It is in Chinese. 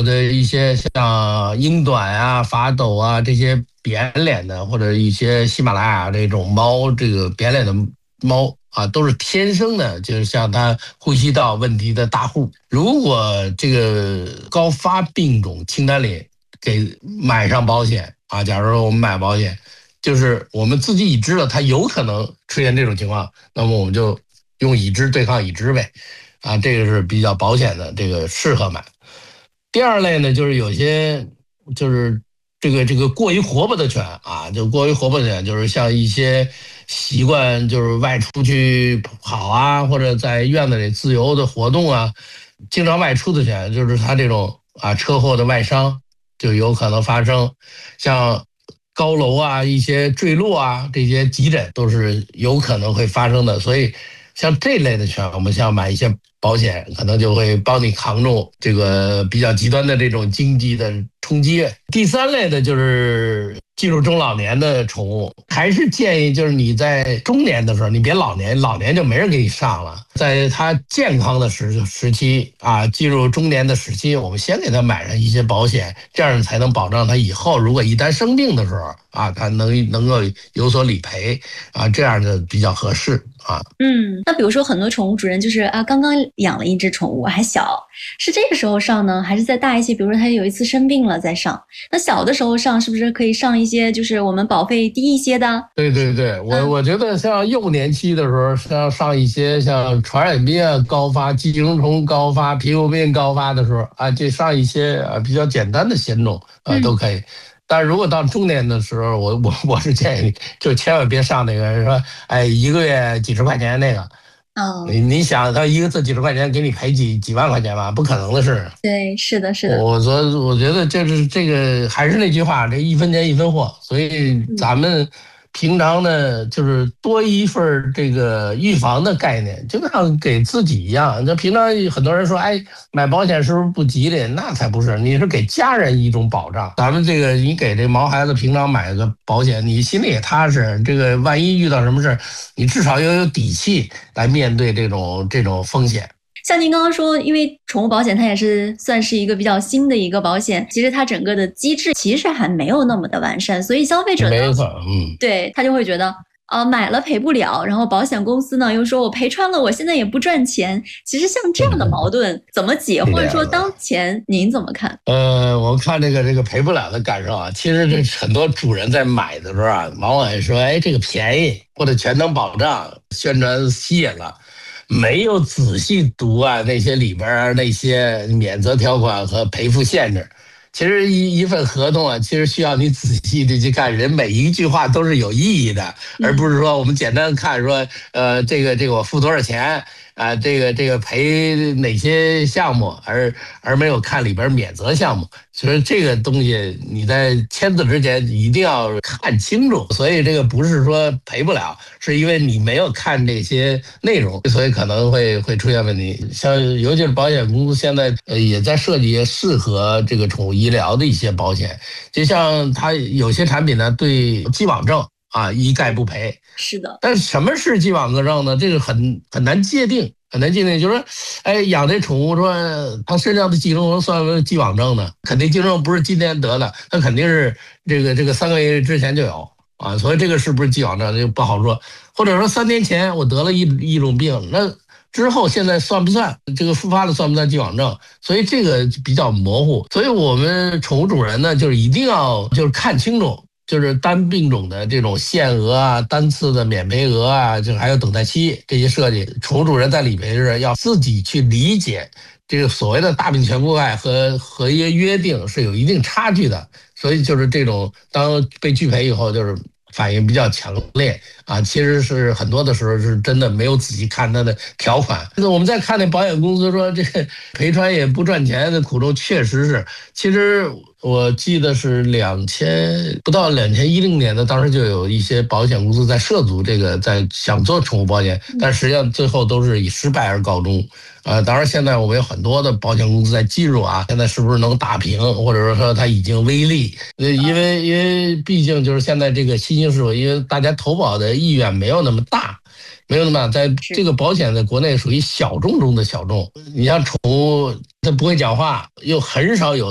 有的一些像英短啊、法斗啊这些扁脸的，或者一些喜马拉雅这种猫，这个扁脸的猫啊，都是天生的，就是像它呼吸道问题的大户。如果这个高发病种清单里给买上保险啊，假如说我们买保险，就是我们自己已知了它有可能出现这种情况，那么我们就用已知对抗已知呗。啊，这个是比较保险的，这个适合买。第二类呢，就是有些就是这个过于活泼的犬啊，就过于活泼的犬，就是像一些习惯就是外出去跑啊，或者在院子里自由的活动啊，经常外出的犬，就是它这种啊车祸的外伤就有可能发生，像高楼啊、一些坠落啊这些急诊都是有可能会发生的，所以像这类的犬，我们像买一些保险，可能就会帮你扛住这个比较极端的这种经济的冲击。第三类的就是进入中老年的宠物，还是建议就是你在中年的时候，你别老年，老年就没人给你上了。在他健康的时期啊，进入中年的时期，我们先给他买上一些保险，这样才能保障他以后如果一旦生病的时候啊，他能够有所理赔啊，这样的比较合适啊。 那比如说很多宠物主人就是啊，刚刚养了一只宠物还小，是这个时候上呢，还是再大一些？比如说他有一次生病了再上，那小的时候上是不是可以上一些就是我们保费低一些的？ 对对对，我觉得像幼年期的时候，像上一些像传染病高发、寄生虫高发、皮肤病高发的时候啊，就上一些比较简单的险种都可以。但如果到中年的时候，我是建议就千万别上那个说，哎，一个月几十块钱那个。你想他一个次几十块钱给你赔几万块钱吧，不可能的事。 对，是的，是的。 我觉得就是这个还是那句话，这一分钱一分货，所以咱们平常呢就是多一份这个预防的概念，就像给自己一样。就平常很多人说，哎，买保险是不是不吉利？那才不是，你是给家人一种保障。咱们这个你给这毛孩子平常买个保险，你心里也踏实。这个万一遇到什么事，你至少要有底气来面对这种风险。 像您刚刚说，因为宠物保险它也是算是一个比较新的一个保险，其实它整个的机制其实还没有那么的完善，所以消费者呢， 没错， 对，他就会觉得买了赔不了，然后保险公司呢又说我赔穿了，我现在也不赚钱。其实像这样的矛盾怎么解，或者说当前您怎么看？ 我看这个赔不了的感受啊，其实这很多主人在买的时候啊，往往也说，哎，这个便宜或者全能保障，宣传吸引了。没有仔细读啊，那些里边那些免责条款和赔付限制。其实一份合同啊，其实需要你仔细的去看，人每一句话都是有意义的，而不是说我们简单看说，这个我付多少钱啊，这个赔哪些项目，而没有看里边免责项目。所以这个东西你在签字之前一定要看清楚。所以这个不是说赔不了，是因为你没有看这些内容，所以可能会出现问题。像尤其是保险公司现在也在设计适合这个宠物医疗的一些保险，就像它有些产品呢对既往症啊一概不赔。 是的， 但是什么是既往症呢？这个很难界定。很难界定，就是说，哎，养这宠物说它身上的寄生虫算不算既往症呢？肯定寄生虫不是今天得的，它肯定是这个3个月之前就有啊，所以这个是不是既往症就不好说。或者说3年前我得了一种病，那之后现在算不算这个复发了算不算既往症？所以这个比较模糊。所以我们宠物主人呢，就是一定要就是看清楚。就是单病种的这种限额啊、单次的免赔额啊，就还有等待期这些设计，宠物主人在理赔时要自己去理解这个所谓的大病全覆盖和一些约定是有一定差距的，所以就是这种当被拒赔以后，就是反应比较强烈啊，其实是很多的时候是真的没有仔细看它的条款。我们再看那保险公司说这个赔穿也不赚钱的苦衷，确实是，其实。我记得是不到2010年的，当时就有一些保险公司在涉足这个，在想做宠物保险，但实际上最后都是以失败而告终。当然现在我们有很多的保险公司在进入啊，现在是不是能打平，或者说它已经微利？因为毕竟就是现在这个新兴事物，因为大家投保的意愿没有那么大。没有那么在这个保险在国内属于小众中的小众。你像宠物，它不会讲话，又很少有。